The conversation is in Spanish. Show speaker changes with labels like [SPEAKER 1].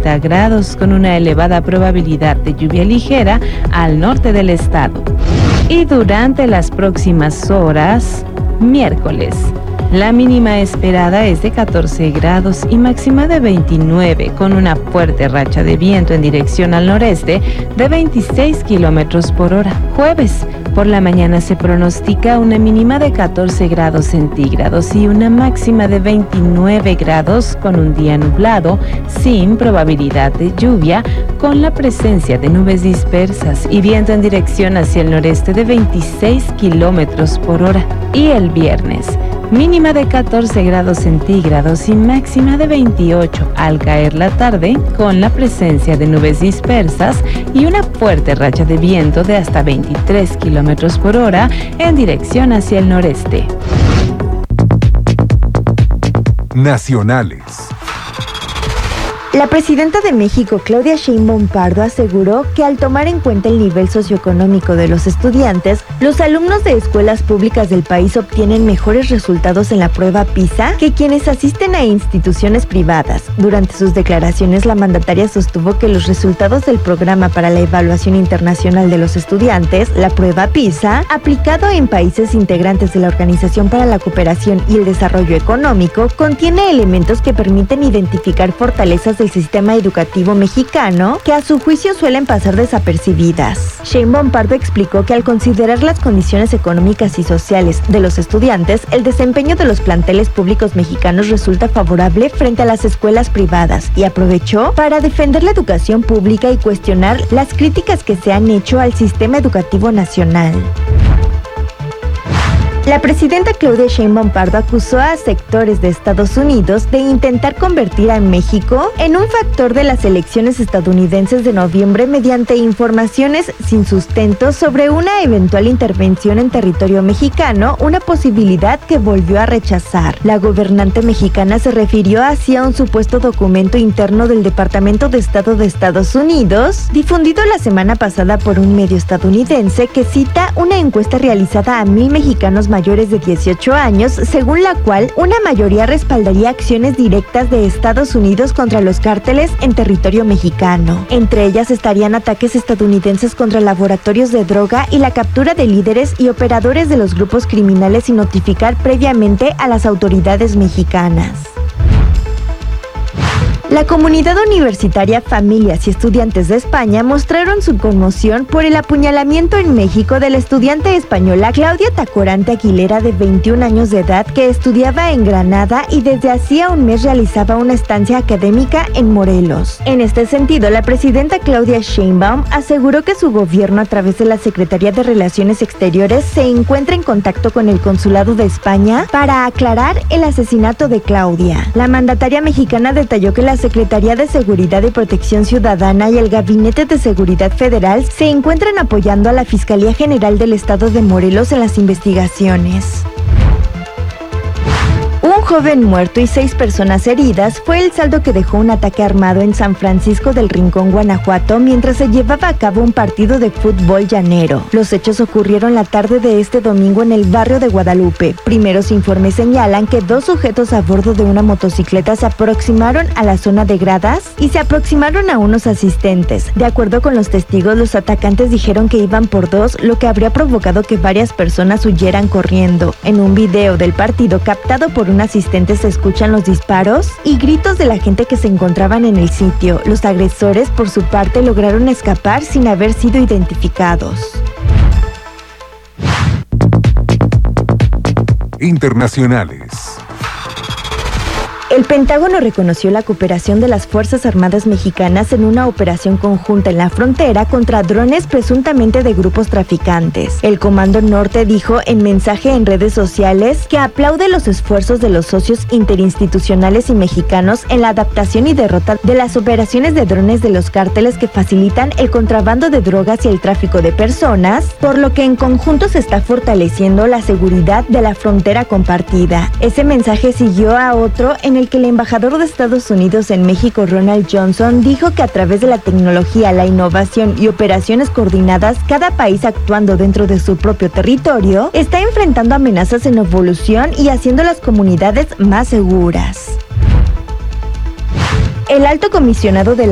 [SPEAKER 1] 30 grados con una elevada probabilidad de lluvia ligera al norte del estado. Y durante las próximas horas, miércoles, la mínima esperada es de 14 grados y máxima de 29, con una fuerte racha de viento en dirección al noreste de 26 kilómetros por hora. Jueves, por la mañana se pronostica una mínima de 14 grados centígrados y una máxima de 29 grados con un día nublado, sin probabilidad de lluvia, con la presencia de nubes dispersas y viento en dirección hacia el noreste de 26 kilómetros por hora. Y el viernes, mínima de 14 grados centígrados y máxima de 28 al caer la tarde, con la presencia de nubes dispersas y una fuerte racha de viento de hasta 23 kilómetros por hora en dirección hacia el noreste.
[SPEAKER 2] Nacionales.
[SPEAKER 3] La presidenta de México, Claudia Sheinbaum Pardo, aseguró que al tomar en cuenta el nivel socioeconómico de los estudiantes, los alumnos de escuelas públicas del país obtienen mejores resultados en la prueba PISA que quienes asisten a instituciones privadas. Durante sus declaraciones, la mandataria sostuvo que los resultados del Programa para la Evaluación Internacional de los Estudiantes, la prueba PISA, aplicado en países integrantes de la Organización para la Cooperación y el Desarrollo Económico, contiene elementos que permiten identificar fortalezas del sistema educativo mexicano que a su juicio suelen pasar desapercibidas. Sheinbaum Pardo explicó que al considerar las condiciones económicas y sociales de los estudiantes, el desempeño de los planteles públicos mexicanos resulta favorable frente a las escuelas privadas y aprovechó para defender la educación pública y cuestionar las críticas que se han hecho al sistema educativo nacional. La presidenta Claudia Sheinbaum Pardo acusó a sectores de Estados Unidos de intentar convertir a México en un factor de las elecciones estadounidenses de noviembre mediante informaciones sin sustento sobre una eventual intervención en territorio mexicano, una posibilidad que volvió a rechazar. La gobernante mexicana se refirió así a un supuesto documento interno del Departamento de Estado de Estados Unidos, difundido la semana pasada por un medio estadounidense que cita una encuesta realizada a 1,000 mexicanos mayores de 18 años, según la cual una mayoría respaldaría acciones directas de Estados Unidos contra los cárteles en territorio mexicano. Entre ellas estarían ataques estadounidenses contra laboratorios de droga y la captura de líderes y operadores de los grupos criminales sin notificar previamente a las autoridades mexicanas. La comunidad universitaria, familias y estudiantes de España mostraron su conmoción por el apuñalamiento en México de la estudiante española Claudia Tacorante Aguilera, de 21 años de edad, que estudiaba en Granada y desde hacía un mes realizaba una estancia académica en Morelos. En este sentido, la presidenta Claudia Sheinbaum aseguró que su gobierno, a través de la Secretaría de Relaciones Exteriores, se encuentra en contacto con el Consulado de España para aclarar el asesinato de Claudia. La mandataria mexicana detalló que la Secretaría de Seguridad y Protección Ciudadana y el Gabinete de Seguridad Federal se encuentran apoyando a la Fiscalía General del Estado de Morelos en las investigaciones. Un joven muerto y 6 personas heridas fue el saldo que dejó un ataque armado en San Francisco del Rincón, Guanajuato, mientras se llevaba a cabo un partido de fútbol llanero. Los hechos ocurrieron la tarde de este domingo en el barrio de Guadalupe. Primeros informes señalan que 2 sujetos a bordo de una motocicleta se aproximaron a la zona de gradas y se aproximaron a unos asistentes. De acuerdo con los testigos, los atacantes dijeron que iban por 2, lo que habría provocado que varias personas huyeran corriendo. En un video del partido captado por un asistente se escuchan los disparos y gritos de la gente que se encontraban en el sitio. Los agresores, por su parte, lograron escapar sin haber sido identificados.
[SPEAKER 2] Internacionales.
[SPEAKER 3] El Pentágono reconoció la cooperación de las Fuerzas Armadas mexicanas en una operación conjunta en la frontera contra drones presuntamente de grupos traficantes. El Comando Norte dijo en mensaje en redes sociales que aplaude los esfuerzos de los socios interinstitucionales y mexicanos en la adaptación y derrota de las operaciones de drones de los cárteles que facilitan el contrabando de drogas y el tráfico de personas, por lo que en conjunto se está fortaleciendo la seguridad de la frontera compartida. Ese mensaje siguió a otro en el que el embajador de Estados Unidos en México, Ronald Johnson, dijo que a través de la tecnología, la innovación y operaciones coordinadas, cada país actuando dentro de su propio territorio, está enfrentando amenazas en evolución y haciendo las comunidades más seguras. El alto comisionado de la